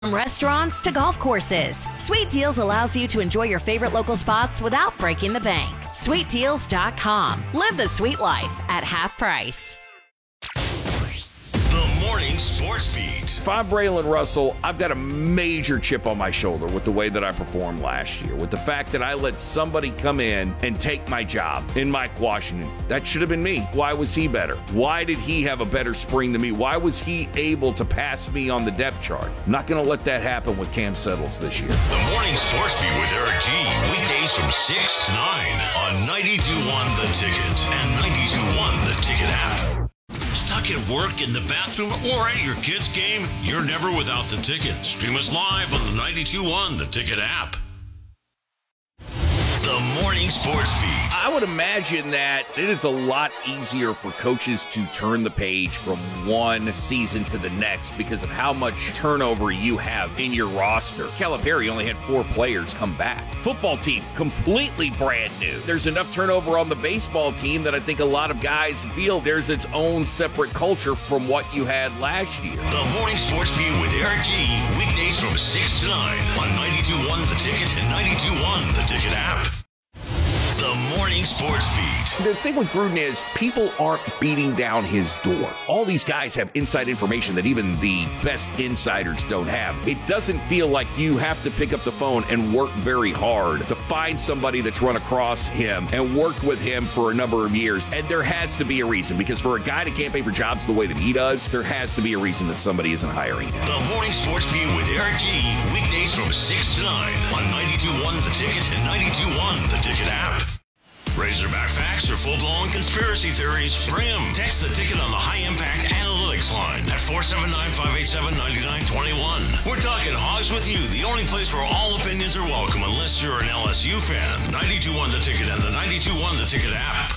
From restaurants to golf courses, Sweet Deals allows you to enjoy your favorite local spots without breaking the bank. SweetDeals.com. Live the sweet life at half price. The Morning Sports Beat. If I'm Braylon Russell, I've got a major chip on my shoulder with the way that I performed last year, with the fact that I let somebody come in and take my job in Mike Washington. That should have been me. Why was he better? Why did he have a better spring than me? Why was he able to pass me on the depth chart? I'm not going to let that happen with Cam Settles this year. The Morning Sports Beat with Eric G. Weekdays from 6 to 9 on 92.1 The Ticket and 92.1 The Ticket app. Stuck at work, in the bathroom, or at your kid's game? You're never without The Ticket. Stream us live on the 92.1 The Ticket app. The Morning Sports Beat. I would imagine that it is a lot easier for coaches to turn the page from one season to the next because of how much turnover you have in your roster. Calipari only had 4 players come back. Football team, completely brand new. There's enough turnover on the baseball team that I think a lot of guys feel there's its own separate culture from what you had last year. The Morning Sports Beat with Eric G. Weekdays from 6 to 9 on 92.1 The Ticket and 92.1 The Ticket app. The Morning Sports Beat. The thing with Gruden is people aren't beating down his door. All these guys have inside information that even the best insiders don't have. It doesn't feel like you have to pick up the phone and work very hard to find somebody that's run across him and worked with him for a number of years. And there has to be a reason, because for a guy to campaign for jobs the way that he does, there has to be a reason that somebody isn't hiring him. The Morning Sports Beat with Eric G. Weekdays from 6 to 9 on 92.1 The Ticket and 92.1 The Ticket app. Razorback facts or full-blown conspiracy theories? Bring them. Text The Ticket on the high-impact analytics line at 479-587-9921. We're talking Hogs with you, the only place where all opinions are welcome unless you're an LSU fan. 92.1 The Ticket and the 92.1 The Ticket app.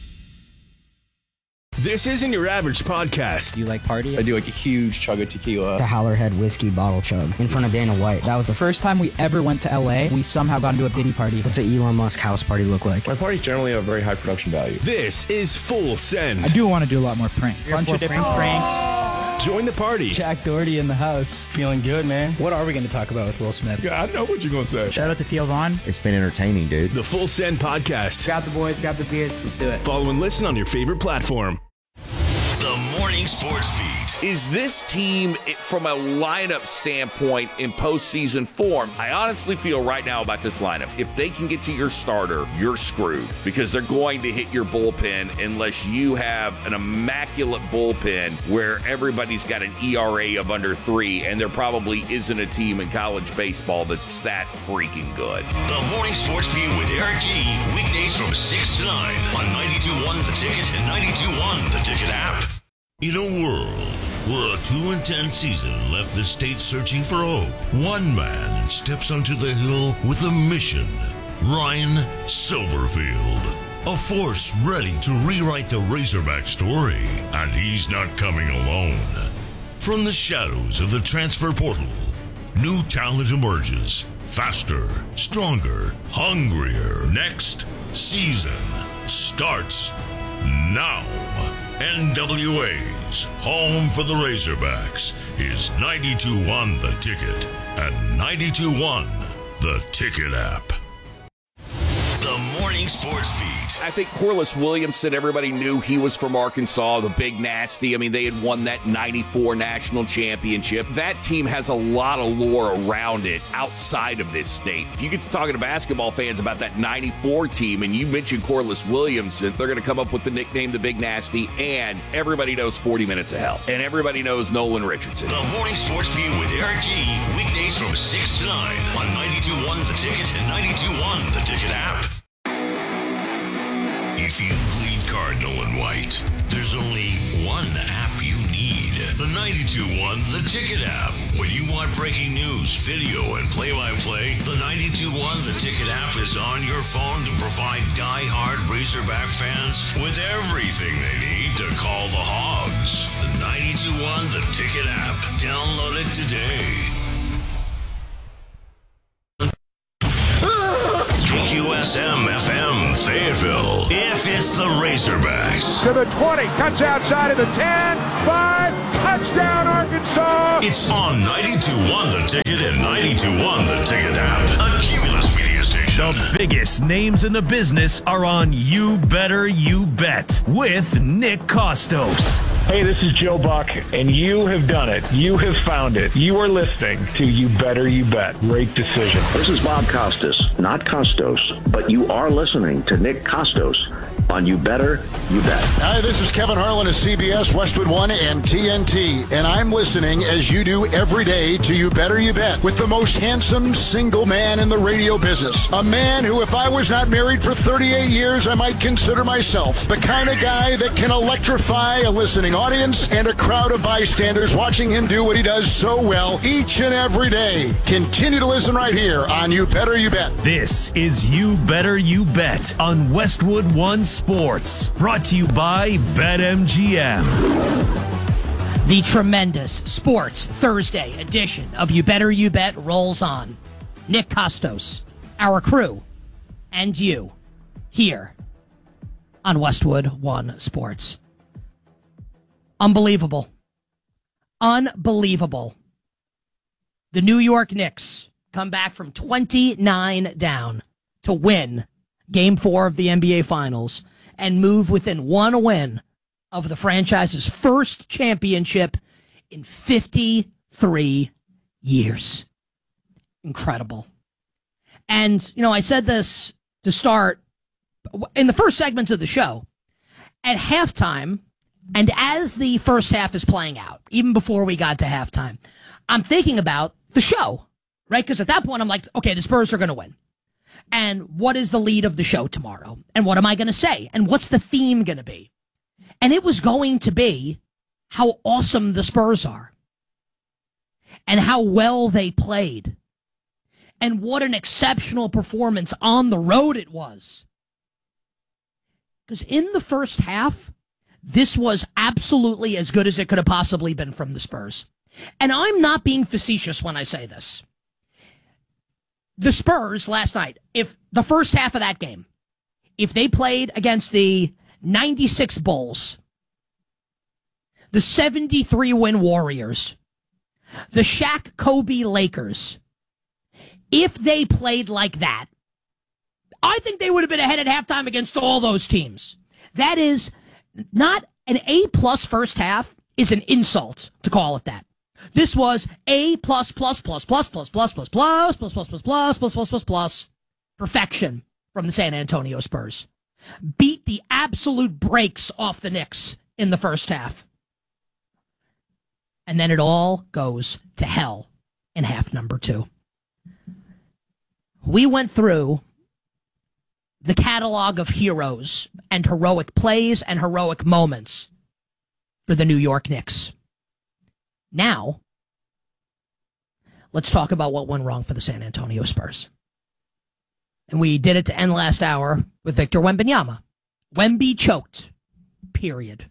This isn't your average podcast. Do you like party? I do like a huge chug of tequila. The Howlerhead whiskey bottle chug in front of Dana White. That was the first time we ever went to LA. We somehow got into a Diddy party. What's an Elon Musk house party look like? My parties generally have a very high production value. This is Full Send. I do want to do a lot more pranks. Bunch of different pranks. Join the party. Jack Doherty in the house. Feeling good, man. What are we going to talk about with Will Smith? Yeah, I know what you're going to say. Shout out to Theo Vaughn. It's been entertaining, dude. The Full Send podcast. Grab the boys, grab the beers, let's do it. Follow and listen on your favorite platform. The Morning Sports Beat. Is this team, from a lineup standpoint, in postseason form? I honestly feel right now about this lineup, if they can get to your starter, you're screwed, because they're going to hit your bullpen unless you have an immaculate bullpen where everybody's got an ERA of under 3, and there probably isn't a team in college baseball that's that freaking good. The Morning Sports Beat with Eric G. Weekdays from 6 to 9 on 92.1 The Ticket and 92.1 The Ticket app. In a world where a 2-10 season left the state searching for hope, one man steps onto the hill with a mission. Ryan Silverfield. A force ready to rewrite the Razorback story. And he's not coming alone. From the shadows of the transfer portal, new talent emerges. Faster, stronger, hungrier. Next season starts now. NWA's home for the Razorbacks is 92.1 The Ticket and 92.1 The Ticket app. The Morning Sports Beat. I think Corliss Williamson, everybody knew he was from Arkansas, the Big Nasty. I mean, they had won that 94 national championship. That team has a lot of lore around it outside of this state. If you get to talking to basketball fans about that 94 team and you mention Corliss Williamson, they're going to come up with the nickname the Big Nasty, and everybody knows 40 Minutes of Hell. And everybody knows Nolan Richardson. The Morning Sports Beat with Eric G. Weekdays from 6 to 9 on 92.1 The Ticket and 92.1 The Ticket app. If you bleed Cardinal and White, there's only one app you need. The 92.1 The Ticket app. When you want breaking news, video, and play-by-play, the 92.1 The Ticket app is on your phone to provide die-hard Razorback fans with everything they need to call the Hogs. The 92.1 The Ticket app. Download it today. QSM-FM Fayetteville. If it's the Razorbacks. To the 20, cuts outside of the 10, 5, Touchdown, Arkansas! It's on 92.1 The Ticket and 92.1 The Ticket app. A Cumulus media station. The biggest names in the business are on You Better You Bet with Nick Costos. Hey, this is Joe Buck, and you have done it. You have found it. You are listening to You Better You Bet. Great decision. This is Bob Costas, not Costos, but you are listening to Nick Costos on You Better You Bet. Hi, this is Kevin Harlan of CBS, Westwood One, and TNT, and I'm listening as you do every day to You Better You Bet with the most handsome single man in the radio business. A man who, if I was not married for 38 years, I might consider myself the kind of guy that can electrify a listening audience and a crowd of bystanders watching him do what he does so well each and every day. Continue to listen right here on You Better You Bet. This is You Better You Bet on Westwood One Sports, brought to you by BetMGM. The tremendous Sports Thursday edition of You Better You Bet rolls on. Nick Costos, our crew, and you here on Westwood One Sports. Unbelievable. Unbelievable. The New York Knicks come back from 29 down to win Game 4 of the NBA Finals and move within one win of the franchise's first championship in 53 years. Incredible. And, you know, I said this to start in the first segments of the show. At halftime, and as the first half is playing out, even before we got to halftime, I'm thinking about the show, right? Because at that point, I'm like, okay, the Spurs are going to win. And what is the lead of the show tomorrow? And what am I going to say? And what's the theme going to be? And it was going to be how awesome the Spurs are. And how well they played. And what an exceptional performance on the road it was. Because in the first half, this was absolutely as good as it could have possibly been from the Spurs. And I'm not being facetious when I say this. The Spurs last night, if the first half of that game, if they played against the 96 Bulls, the 73-win Warriors, the Shaq Kobe Lakers, if they played like that, I think they would have been ahead at halftime against all those teams. That is not an A-plus first half is an insult to call it that. This was A plus perfection from the San Antonio Spurs. Beat the absolute brakes off the Knicks in the first half. And then it all goes to hell in half number 2. We went through the catalog of heroes and heroic plays and heroic moments for the New York Knicks. Now, let's talk about what went wrong for the San Antonio Spurs. And we did it to end last hour with Victor Wembanyama. Wemby choked. Period.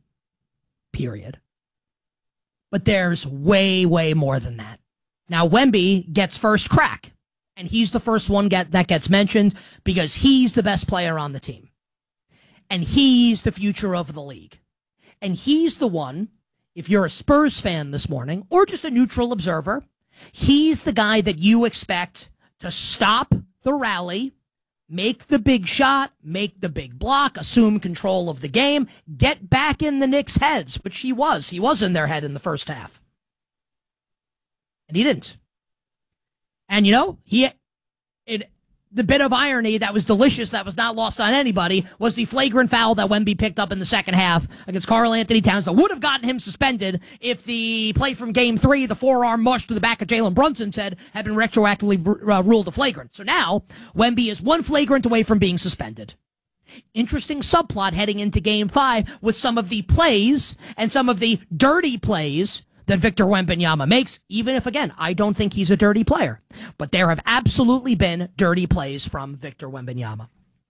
But there's way, way more than that. Now, Wemby gets first crack. And he's the first one that gets mentioned because he's the best player on the team. And he's the future of the league. And he's the one, if you're a Spurs fan this morning, or just a neutral observer, he's the guy that you expect to stop the rally, make the big shot, make the big block, assume control of the game, get back in the Knicks' heads, which he was. He was in their head in the first half. And he didn't. And, you know, the bit of irony that was delicious, that was not lost on anybody, was the flagrant foul that Wemby picked up in the second half against Karl Anthony Towns that would have gotten him suspended if the play from Game 3, the forearm mush to the back of Jalen Brunson's head, had been retroactively ruled a flagrant. So now, Wemby is one flagrant away from being suspended. Interesting subplot heading into Game 5 with some of the plays and some of the dirty plays that Victor Wembanyama makes, even if, again, I don't think he's a dirty player. But there have absolutely been dirty plays from Victor Wembanyama.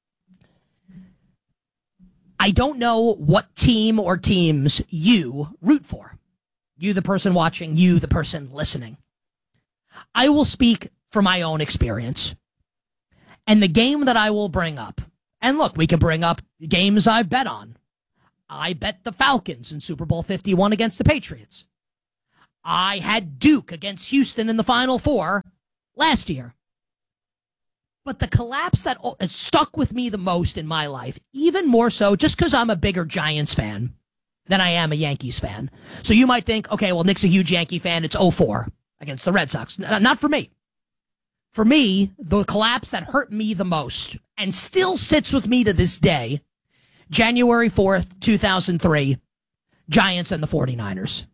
I don't know what team or teams you root for. You, the person watching, you, the person listening. I will speak from my own experience. And the game that I will bring up, and look, we can bring up games I've bet on. I bet the Falcons in Super Bowl 51 against the Patriots. I had Duke against Houston in the Final Four last year. But the collapse that has stuck with me the most in my life, even more so just because I'm a bigger Giants fan than I am a Yankees fan. So you might think, okay, well, Nick's a huge Yankee fan. It's 0-4 against the Red Sox. Not for me. For me, the collapse that hurt me the most and still sits with me to this day, January 4th, 2003, Giants and the 49ers.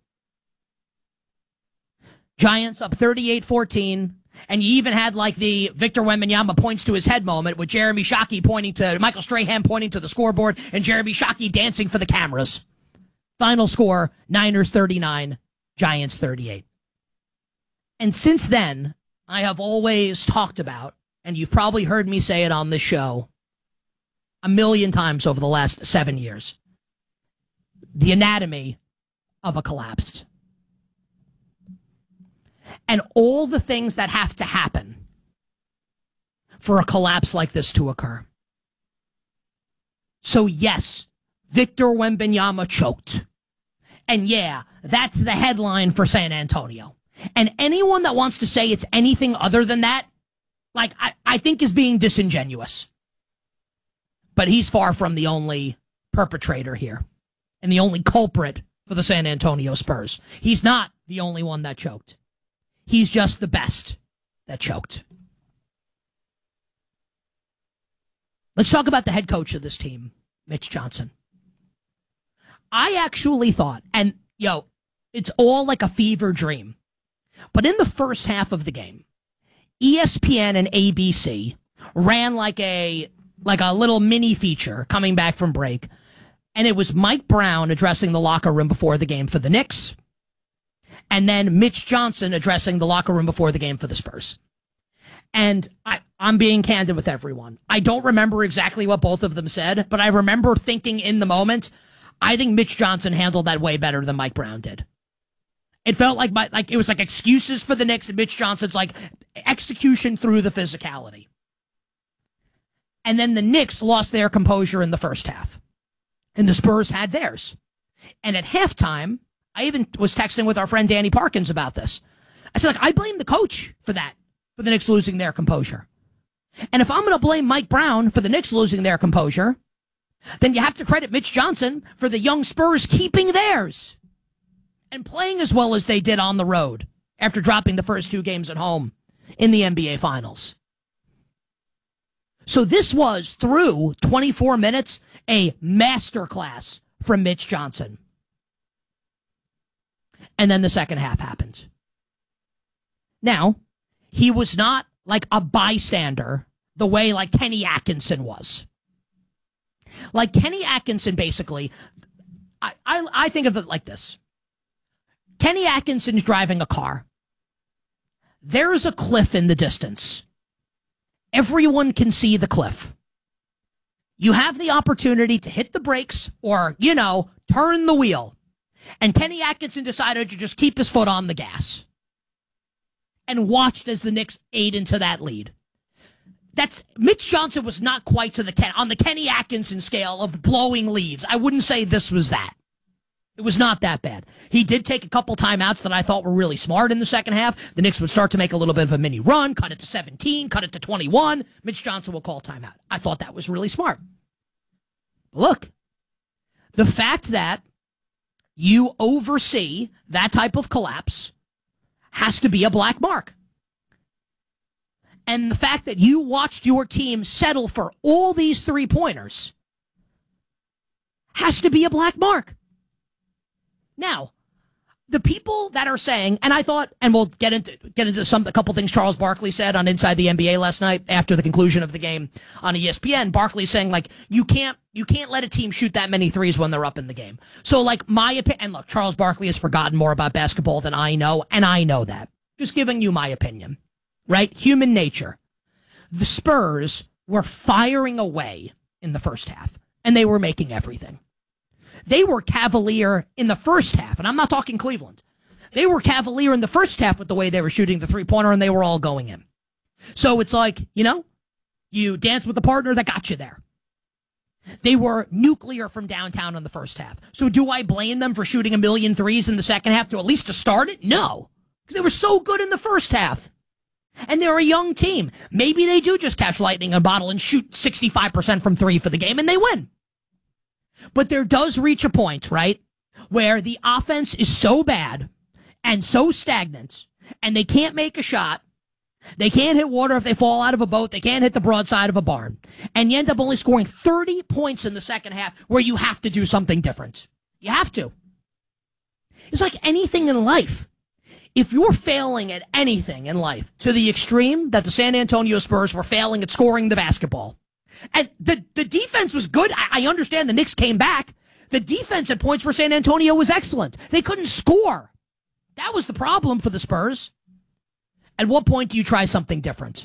Giants up 38-14, and you even had like the Victor Wembanyama points to his head moment with Jeremy Shockey Michael Strahan pointing to the scoreboard and Jeremy Shockey dancing for the cameras. Final score, Niners 39, Giants 38. And since then, I have always talked about, and you've probably heard me say it on this show a million times over the last 7 years, the anatomy of a collapse. And all the things that have to happen for a collapse like this to occur. So yes, Victor Wembanyama choked. And yeah, that's the headline for San Antonio. And anyone that wants to say it's anything other than that, like, I think is being disingenuous. But he's far from the only perpetrator here and the only culprit for the San Antonio Spurs. He's not the only one that choked. He's just the best that choked. Let's talk about the head coach of this team, Mitch Johnson. I actually thought, and it's all like a fever dream, but in the first half of the game, ESPN and ABC ran like a little mini feature coming back from break, and it was Mike Brown addressing the locker room before the game for the Knicks, and then Mitch Johnson addressing the locker room before the game for the Spurs. And I'm being candid with everyone. I don't remember exactly what both of them said, but I remember thinking in the moment, I think Mitch Johnson handled that way better than Mike Brown did. It felt like it was like excuses for the Knicks, and Mitch Johnson's like execution through the physicality. And then the Knicks lost their composure in the first half, and the Spurs had theirs. And at halftime, I even was texting with our friend Danny Parkins about this. I said, I blame the coach for that, for the Knicks losing their composure. And if I'm going to blame Mike Brown for the Knicks losing their composure, then you have to credit Mitch Johnson for the young Spurs keeping theirs and playing as well as they did on the road after dropping the first two games at home in the NBA Finals. So this was, through 24 minutes, a masterclass from Mitch Johnson. And then the second half happened. Now, he was not like a bystander the way like Kenny Atkinson was. Like Kenny Atkinson, basically, I think of it like this. Kenny Atkinson's driving a car. There's a cliff in the distance. Everyone can see the cliff. You have the opportunity to hit the brakes or, turn the wheel. And Kenny Atkinson decided to just keep his foot on the gas and watched as the Knicks ate into that lead. Mitch Johnson was not quite on the Kenny Atkinson scale of blowing leads. I wouldn't say this was that. It was not that bad. He did take a couple timeouts that I thought were really smart in the second half. The Knicks would start to make a little bit of a mini run, cut it to 17, cut it to 21. Mitch Johnson will call timeout. I thought that was really smart. Look, the fact that you oversee that type of collapse has to be a black mark. And the fact that you watched your team settle for all these three-pointers has to be a black mark. Now, the people that are saying, and I thought, and we'll get into a couple things Charles Barkley said on Inside the NBA last night after the conclusion of the game on ESPN. Barkley saying, like, you can't let a team shoot that many threes when they're up in the game. So, like, my opinion, and look, Charles Barkley has forgotten more about basketball than I know, and I know that. Just giving you my opinion, right? Human nature. The Spurs were firing away in the first half, and they were making everything. They were cavalier in the first half, and I'm not talking Cleveland. They were cavalier in the first half with the way they were shooting the three-pointer, and they were all going in. So it's like, you dance with the partner that got you there. They were nuclear from downtown in the first half. So do I blame them for shooting 1 million threes in the second half to at least to start it? No. Because they were so good in the first half. And they're a young team. Maybe they do just catch lightning in a bottle and shoot 65% from three for the game and they win. But there does reach a point, right, where the offense is so bad and so stagnant and they can't make a shot. They can't hit water if they fall out of a boat. They can't hit the broadside of a barn. And you end up only scoring 30 points in the second half where you have to do something different. You have to. It's like anything in life. If you're failing at anything in life to the extreme that the San Antonio Spurs were failing at scoring the basketball, and the defense was good. I understand the Knicks came back. The defense at points for San Antonio was excellent. They couldn't score. That was the problem for the Spurs. At what point do you try something different?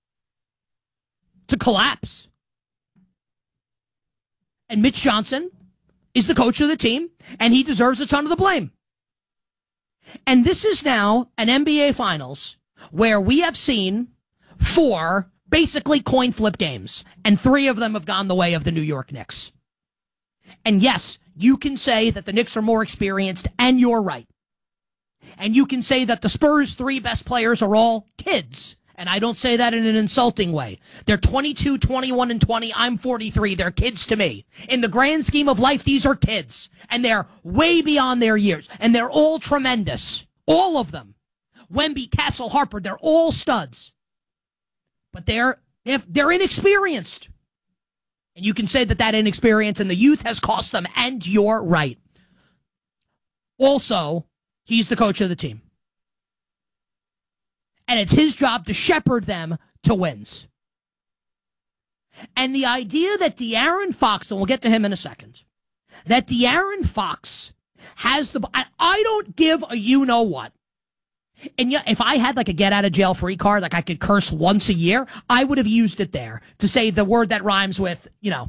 To collapse. And Mitch Johnson is the coach of the team, and he deserves a ton of the blame. And this is now an NBA Finals where we have seen 4 basically coin flip games, and 3 of them have gone the way of the New York Knicks. And yes, you can say that the Knicks are more experienced, and you're right. And you can say that the Spurs' 3 best players are all kids. And I don't say that in an insulting way. They're 22, 21, and 20. I'm 43. They're kids to me. In the grand scheme of life, these are kids. And they're way beyond their years. And they're all tremendous. All of them. Wemby, Castle, Harper, they're all studs. But they're inexperienced. And you can say that inexperience and the youth has cost them. And you're right. Also, he's the coach of the team. And it's his job to shepherd them to wins. And the idea that De'Aaron Fox, and we'll get to him in a second, that De'Aaron Fox has the... I don't give a you-know-what. And yeah, if I had like a get-out-of-jail-free card, like I could curse once a year, I would have used it there to say the word that rhymes with,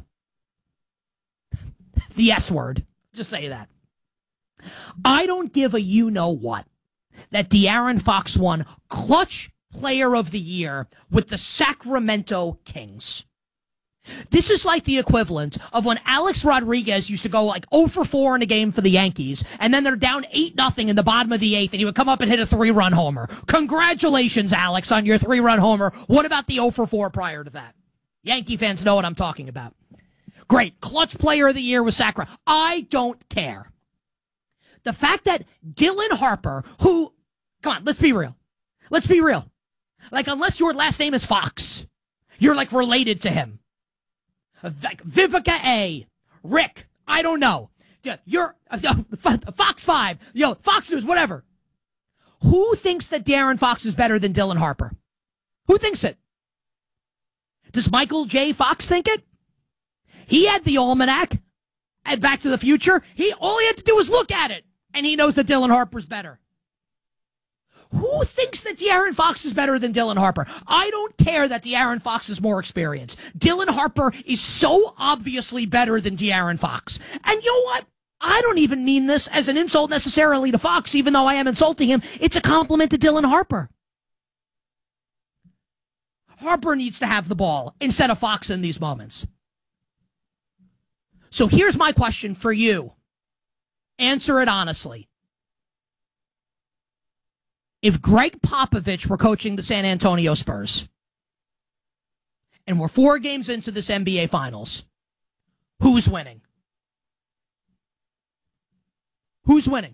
the S word. Just say that. I don't give a you-know-what that De'Aaron Fox won Clutch Player of the Year with the Sacramento Kings. This is like the equivalent of when Alex Rodriguez used to go like 0 for 4 in a game for the Yankees, and then they're down 8-0 in the bottom of the 8th, and he would come up and hit a 3-run homer. Congratulations, Alex, on your 3-run homer. What about the 0 for 4 prior to that? Yankee fans know what I'm talking about. Great. Clutch Player of the Year with Sacramento. I don't care. The fact that Dylan Harper, who, come on, let's be real. Let's be real. Like, unless your last name is Fox, you're like related to him. Like Vivica A, Rick, I don't know. You're Fox 5, Fox News, whatever. Who thinks that De'Aaron Fox is better than Dylan Harper? Who thinks it? Does Michael J. Fox think it? He had the almanac at Back to the Future. All he had to do was look at it. And he knows that Dylan Harper's better. Who thinks that De'Aaron Fox is better than Dylan Harper? I don't care that De'Aaron Fox is more experienced. Dylan Harper is so obviously better than De'Aaron Fox. And you know what? I don't even mean this as an insult necessarily to Fox, even though I am insulting him. It's a compliment to Dylan Harper. Harper needs to have the ball instead of Fox in these moments. So here's my question for you. Answer it honestly. If Greg Popovich were coaching the San Antonio Spurs, and we're 4 games into this NBA Finals, who's winning? Who's winning?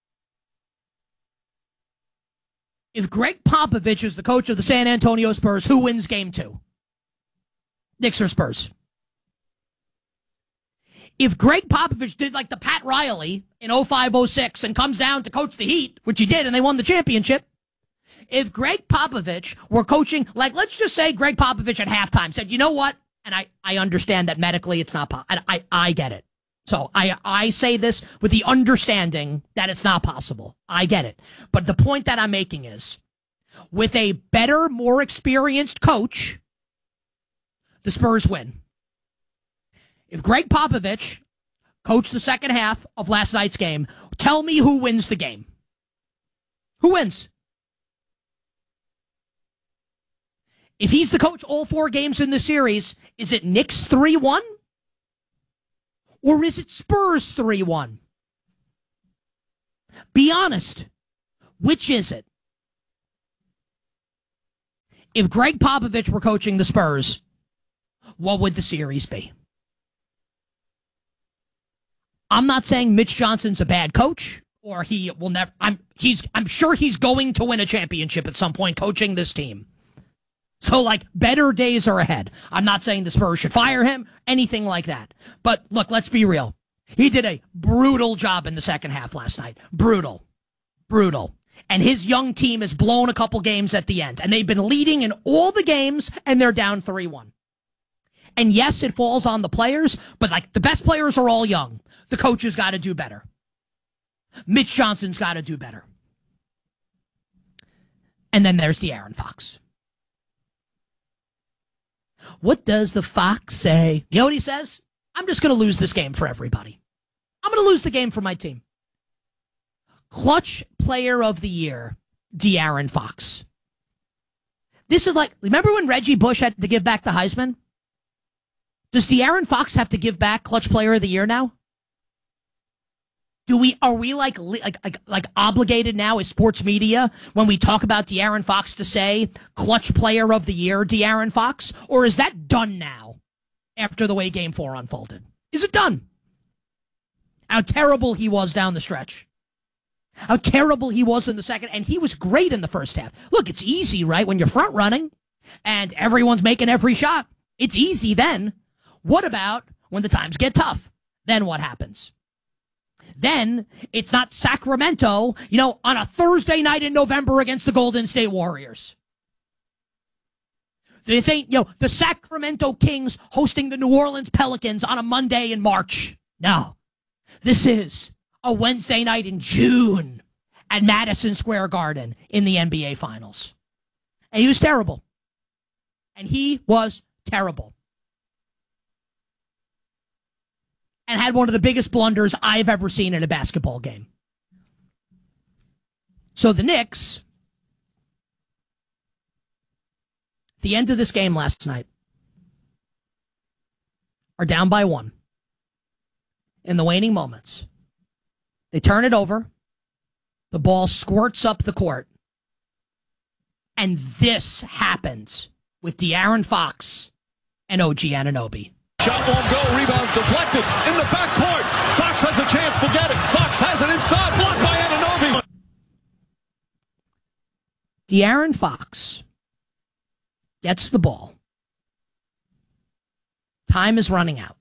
If Greg Popovich is the coach of the San Antonio Spurs, who wins game 2? Knicks or Spurs? If Greg Popovich did like the Pat Riley in 05-06 and comes down to coach the Heat, which he did, and they won the championship, if Greg Popovich were coaching, like let's just say Greg Popovich at halftime said, you know what? And I understand that medically it's not possible. I get it. So I say this with the understanding that it's not possible. I get it. But the point that I'm making is, with a better, more experienced coach, the Spurs win. If Greg Popovich coached the second half of last night's game, tell me who wins the game. Who wins? If he's the coach all 4 games in the series, is it Knicks 3-1? Or is it Spurs 3-1? Be honest. Which is it? If Greg Popovich were coaching the Spurs, what would the series be? I'm not saying Mitch Johnson's a bad coach, or he will never. I'm sure he's going to win a championship at some point coaching this team. So, like, better days are ahead. I'm not saying the Spurs should fire him, anything like that. But look, let's be real. He did a brutal job in the second half last night. Brutal. And his young team has blown a couple games at the end. And they've been leading in all the games, and they're down 3-1. And yes, it falls on the players, but, like, the best players are all young. The coach has got to do better. Mitch Johnson's got to do better. And then there's De'Aaron Fox. What does the Fox say? You know what he says? I'm just going to lose this game for everybody. I'm going to lose the game for my team. Clutch Player of the Year, De'Aaron Fox. This is like, remember when Reggie Bush had to give back the Heisman? Does De'Aaron Fox have to give back Clutch Player of the Year now? Are we like obligated now as sports media when we talk about De'Aaron Fox to say Clutch Player of the Year, De'Aaron Fox? Or is that done now after the way Game 4 unfolded? Is it done? How terrible he was down the stretch. How terrible he was in the second, and he was great in the first half. Look, it's easy, right? When you're front running and everyone's making every shot, it's easy then. What about when the times get tough? Then what happens? Then it's not Sacramento, on a Thursday night in November against the Golden State Warriors. This ain't, the Sacramento Kings hosting the New Orleans Pelicans on a Monday in March. No. This is a Wednesday night in June at Madison Square Garden in the NBA Finals. And he was terrible. And had one of the biggest blunders I've ever seen in a basketball game. So the Knicks, the end of this game last night, are down by 1 in the waning moments. They turn it over. The ball squirts up the court. And this happens with De'Aaron Fox and OG Anunoby. Shot won't go. Rebound deflected in the backcourt. Fox has a chance to get it. Fox has it inside. Blocked by Anunoby. De'Aaron Fox gets the ball. Time is running out.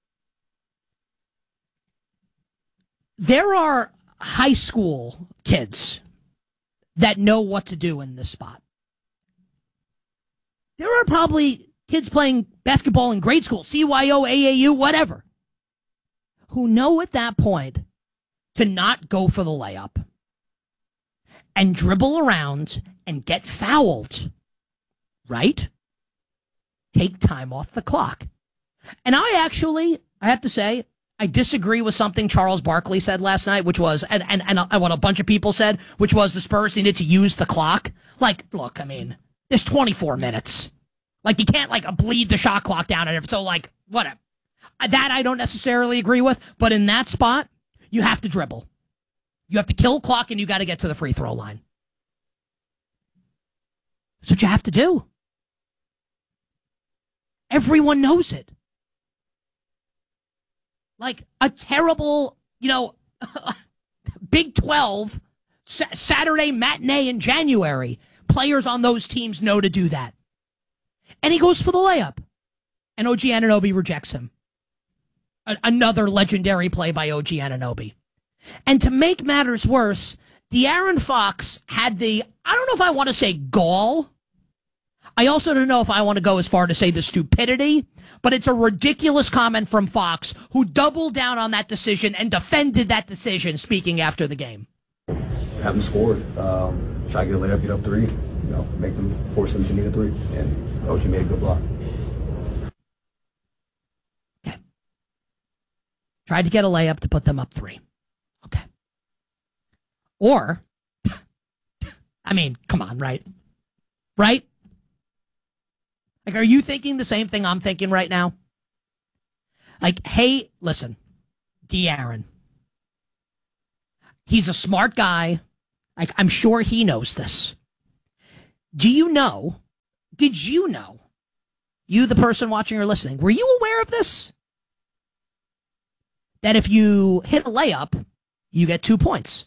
There are high school kids that know what to do in this spot. There are probably kids playing basketball in grade school, CYO, AAU, whatever, who know at that point to not go for the layup and dribble around and get fouled, right? Take time off the clock. And I have to say, I disagree with something Charles Barkley said last night, which was, and what a bunch of people said, which was the Spurs needed to use the clock. Like, look, there's 24 minutes. Like, you can't, bleed the shot clock down. So, whatever. That I don't necessarily agree with. But in that spot, you have to dribble. You have to kill clock, and you got to get to the free throw line. That's what you have to do. Everyone knows it. Like a terrible, Big 12 Saturday matinee in January. Players on those teams know to do that. And he goes for the layup. And OG Anunoby rejects him. Another legendary play by OG Anunoby. And to make matters worse, De'Aaron Fox had I don't know if I want to say gall. I also don't know if I want to go as far to say the stupidity, but it's a ridiculous comment from Fox, who doubled down on that decision and defended that decision, speaking after the game. Haven't scored. Try to get a layup, get up 3. Make them, force them to need a 3. And OG made a good block. Okay. Tried to get a layup to put them up 3. Okay. Or, come on, right? Right? Are you thinking the same thing I'm thinking right now? Hey, listen, De'Aaron. He's a smart guy. I'm sure he knows this. Did you know, you the person watching or listening, were you aware of this? That if you hit a layup, you get 2 points.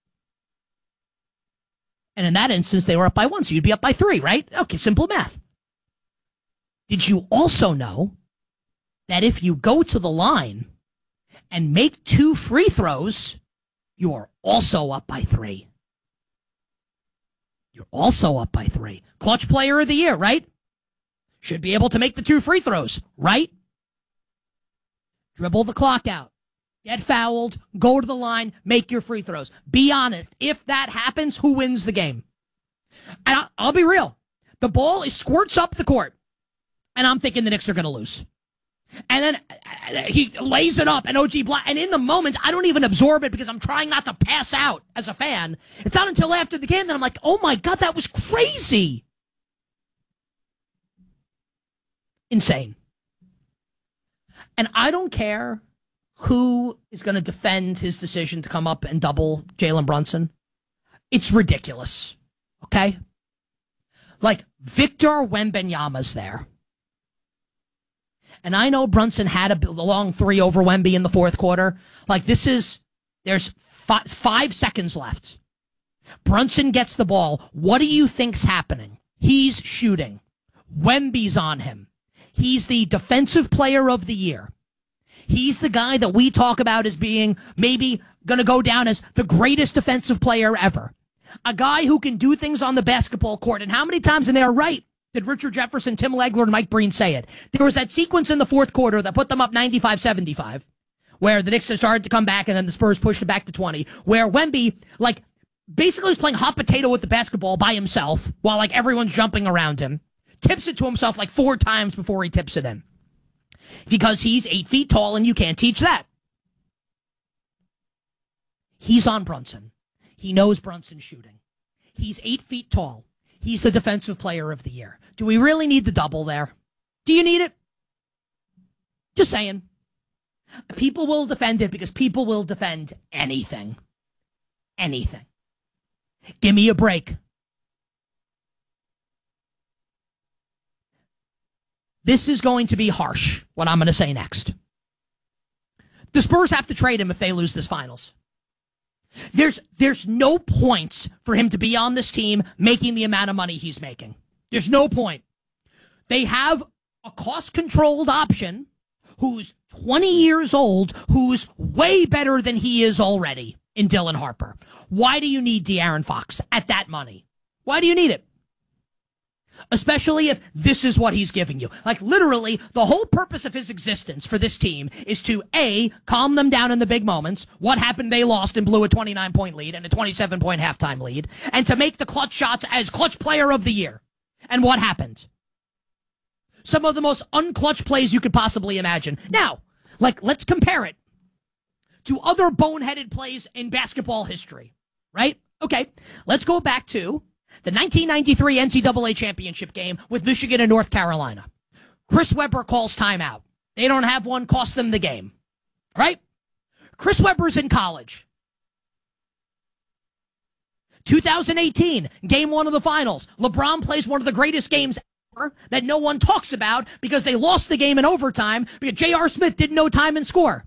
And in that instance, they were up by 1, so you'd be up by 3, right? Okay, simple math. Did you also know that if you go to the line and make 2 free throws, you are also up by 3? You're also up by 3. Clutch player of the year, right? Should be able to make the 2 free throws, right? Dribble the clock out. Get fouled, go to the line, make your free throws. Be honest. If that happens, who wins the game? And I'll be real. The ball squirts up the court, and I'm thinking the Knicks are going to lose. And then he lays it up, and OG Black, and in the moment, I don't even absorb it because I'm trying not to pass out as a fan. It's not until after the game that I'm like, oh my God, that was crazy. Insane. And I don't care who is going to defend his decision to come up and double Jalen Brunson. It's ridiculous. Okay? Like, Victor Wembanyama's there. And I know Brunson had a long 3 over Wemby in the fourth quarter. Like, there's 5 seconds left. Brunson gets the ball. What do you think's happening? He's shooting. Wemby's on him. He's the defensive player of the year. He's the guy that we talk about as being maybe going to go down as the greatest defensive player ever. A guy who can do things on the basketball court. And how many times, and they're right, did Richard Jefferson, Tim Legler, and Mike Breen say it? There was that sequence in the fourth quarter that put them up 95-75, where the Knicks started to come back and then the Spurs pushed it back to 20, where Wemby, like, basically was playing hot potato with the basketball by himself while, like, everyone's jumping around him. Tips it to himself like 4 times before he tips it in. Because he's 8 feet tall and you can't teach that. He's on Brunson. He knows Brunson's shooting. He's 8 feet tall. He's the defensive player of the year. Do we really need the double there? Do you need it? Just saying. People will defend it because people will defend anything. Anything. Give me a break. This is going to be harsh, what I'm going to say next. The Spurs have to trade him if they lose this finals. There's no point for him to be on this team making the amount of money he's making. There's no point. They have a cost-controlled option who's 20 years old, who's way better than he is already in Dylan Harper. Why do you need De'Aaron Fox at that money? Why do you need it? Especially if this is what he's giving you. Like, literally, the whole purpose of his existence for this team is to, A, calm them down in the big moments. What happened? They lost and blew a 29-point lead and a 27-point halftime lead. And to make the clutch shots as clutch player of the year. And what happened? Some of the most unclutch plays you could possibly imagine. Now, like, let's compare it to other boneheaded plays in basketball history. Right? Okay, let's go back to the 1993 NCAA championship game with Michigan and North Carolina. Chris Webber calls timeout. They don't have one, cost them the game. Right? Chris Webber's in college. 2018, game 1 of the finals. LeBron plays one of the greatest games ever that no one talks about because they lost the game in overtime because J.R. Smith didn't know time and score.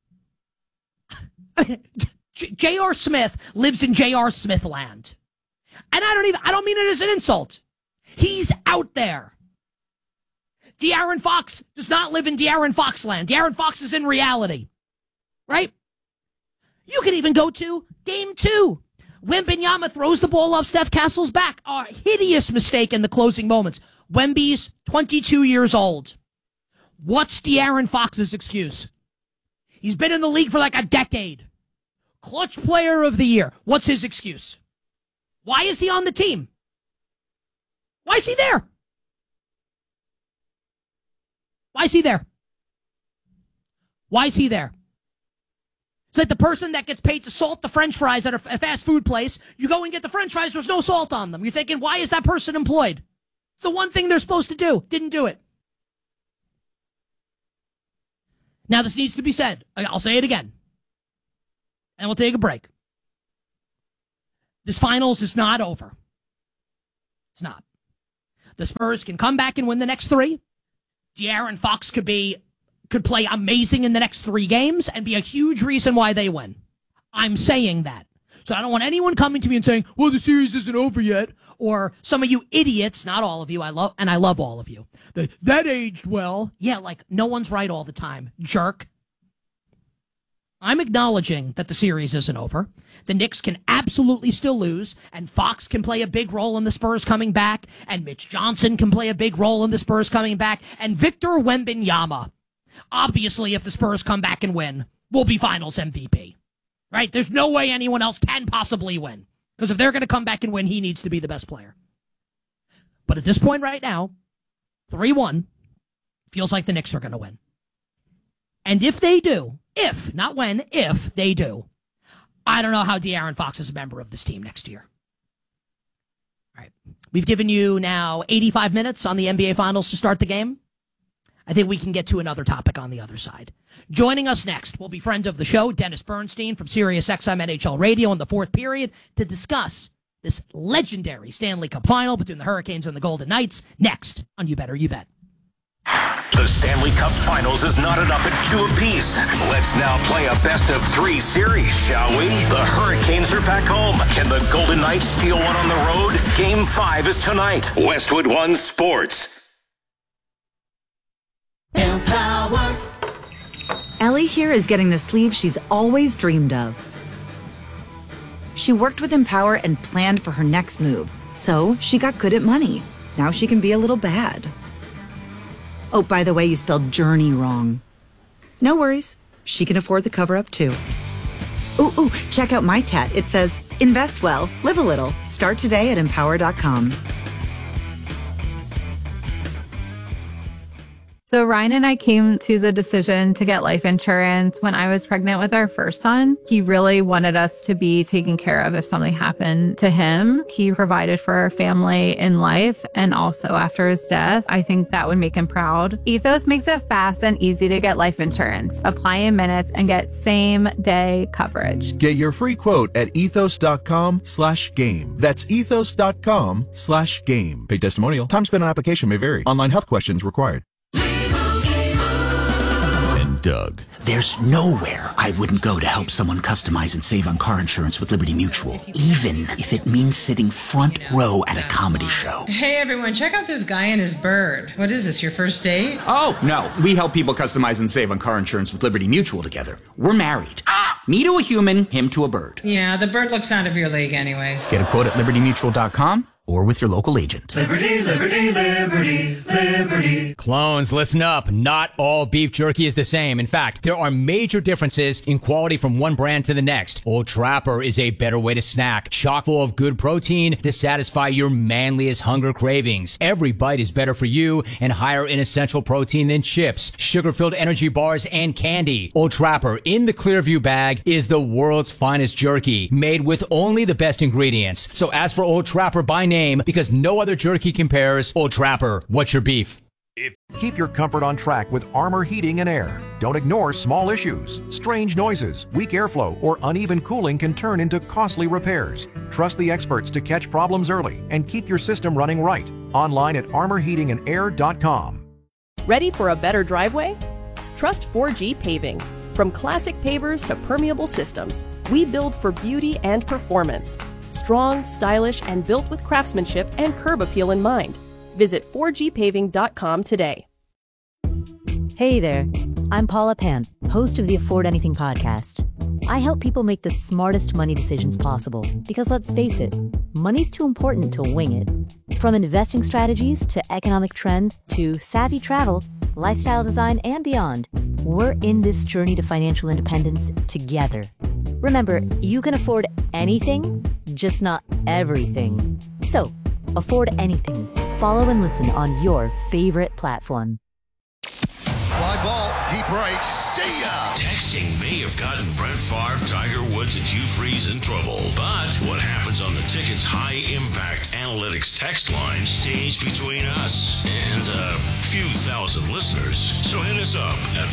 J.R. Smith lives in J.R. Smith land. And I don't mean it as an insult. He's out there. De'Aaron Fox does not live in De'Aaron Fox land. De'Aaron Fox is in reality. Right? You could even go to game 2. Wembanyama throws the ball off Steph Castle's back. A hideous mistake in the closing moments. Wemby's 22 years old. What's De'Aaron Fox's excuse? He's been in the league for like a decade. Clutch player of the year. What's his excuse? Why is he on the team? Why is he there? Why is he there? Why is he there? It's like the person that gets paid to salt the French fries at a fast food place. You go and get the French fries, there's no salt on them. You're thinking, why is that person employed? It's the one thing they're supposed to do. Didn't do it. Now, this needs to be said. I'll say it again. and we'll take a break. This finals is not over. It's not. The Spurs can come back and win the next 3. De'Aaron Fox could play amazing in the next 3 games and be a huge reason why they win. I'm saying that. So I don't want anyone coming to me and saying, well, the series isn't over yet. Or some of you idiots, not all of you, I love all of you. That aged well. Yeah, like no one's right all the time. Jerk. I'm acknowledging that the series isn't over. The Knicks can absolutely still lose, and Fox can play a big role in the Spurs coming back, and Mitch Johnson can play a big role in the Spurs coming back, and Victor Wembanyama, obviously, if the Spurs come back and win, will be Finals MVP. Right? There's no way anyone else can possibly win. Because if they're going to come back and win, he needs to be the best player. But at this point right now, 3-1, feels like the Knicks are going to win. And if they do, if, not when, if they do, I don't know how De'Aaron Fox is a member of this team next year. All right. We've given you now 85 minutes on the NBA Finals to start the game. I think we can get to another topic on the other side. Joining us next will be friend of the show, Dennis Bernstein from SiriusXM NHL Radio in the 4th period to discuss this legendary Stanley Cup final between the Hurricanes and the Golden Knights next on You Better You Bet. The Stanley Cup Finals is knotted up at 2 apiece. Let's now play a best-of-3 series, shall we? The Hurricanes are back home. Can the Golden Knights steal one on the road? Game 5 is tonight. Westwood One Sports. Empower. Ellie here is getting the sleeve she's always dreamed of. She worked with Empower and planned for her next move, so she got good at money. Now she can be a little bad. Oh, by the way, you spelled journey wrong. No worries. She can afford the cover-up, too. Ooh, check out my tat. It says, invest well, live a little. Start today at Empower.com. So Ryan and I came to the decision to get life insurance when I was pregnant with our first son. He really wanted us to be taken care of if something happened to him. He provided for our family in life and also after his death. I think that would make him proud. Ethos makes it fast and easy to get life insurance. Apply in minutes and get same-day coverage. Get your free quote at ethos.com/game. That's ethos.com/game. Paid testimonial. Time spent on application may vary. Online health questions required. Doug. There's nowhere I wouldn't go to help someone customize and save on car insurance with Liberty Mutual, even if it means sitting front row at a comedy show. Hey everyone, check out this guy and his bird. What is this, your first date? Oh, no. We help people customize and save on car insurance with Liberty Mutual together. We're married. Me to a human, him to a bird. Yeah, the bird looks out of your league anyways. Get a quote at libertymutual.com or with your local agent. Liberty, liberty, liberty, liberty. Clones, listen up. Not all beef jerky is the same. In fact, there are major differences in quality from one brand to the next. Old Trapper is a better way to snack, chock full of good protein to satisfy your manliest hunger cravings. Every bite is better for you and higher in essential protein than chips, sugar-filled energy bars, and candy. Old Trapper in the Clearview bag is the world's finest jerky, made with only the best ingredients. So ask for Old Trapper by name, because no other jerky compares. Old Trapper, what's your beef? Keep your comfort on track with Armor Heating and Air. Don't ignore small issues. Strange noises, weak airflow, or uneven cooling can turn into costly repairs. Trust the experts to catch problems early and keep your system running right. Online at armorheatingandair.com. Ready for a better driveway? Trust 4G Paving. From classic pavers to permeable systems, we build for beauty and performance. Strong, stylish, and built with craftsmanship and curb appeal in mind. Visit 4gpaving.com today. Hey there, I'm Paula Pant, host of the Afford Anything podcast. I help people make the smartest money decisions possible because let's face it, money's too important to wing it. From investing strategies to economic trends to savvy travel, lifestyle design, and beyond, we're in this journey to financial independence together. Remember, you can afford anything, just not everything. So, afford anything. Follow and listen on your favorite platform. Fly ball. Deep right. See ya. Texting may have gotten Brent Favre, Tiger Woods, and Hugh Freeze in trouble. But what happens on the Ticket's high-impact analytics text line stays between us and a few thousand listeners. So hit us up at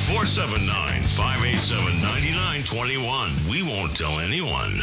479-587-9921. We won't tell anyone.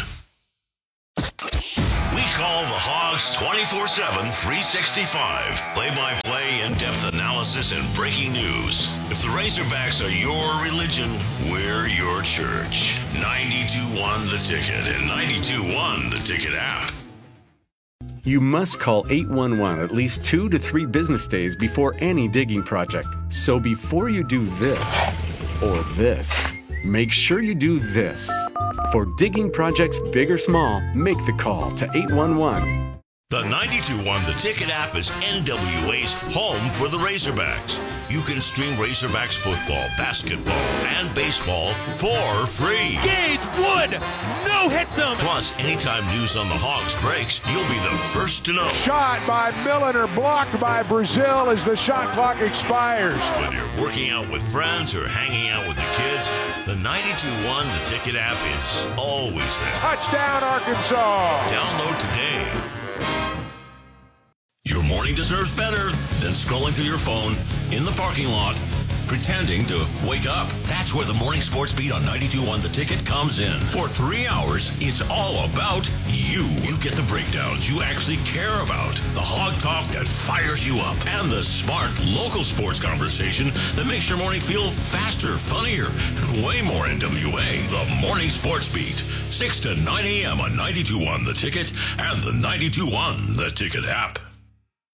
We call the Hogs 24/7, 365. Play-by-play, in-depth analysis, and breaking news. If the Razorbacks are your religion, we're your church. 92.1 The Ticket and 92.1 The Ticket app. You must call 811 at least 2 to 3 business days before any digging project. So before you do this or this, make sure you do this. For digging projects big or small, make the call to 811. The 92.1 The Ticket app is NWA's home for the Razorbacks. You can stream Razorbacks football, basketball, and baseball for free. Gage Wood, no hits him. Plus, anytime news on the Hogs breaks, you'll be the first to know. Shot by Milliner, blocked by Brazil as the shot clock expires. Whether you're working out with friends or hanging out with the kids, the 92.1 The Ticket app is always there. Touchdown, Arkansas. Download today. Your morning deserves better than scrolling through your phone in the parking lot, pretending to wake up. That's where the Morning Sports Beat on 92.1 The Ticket comes in. For 3 hours, it's all about you. You get the breakdowns you actually care about, the hog talk that fires you up, and the smart local sports conversation that makes your morning feel faster, funnier, and way more NWA. The Morning Sports Beat, 6 to 9 a.m. on 92.1 The Ticket and the 92.1 The Ticket app.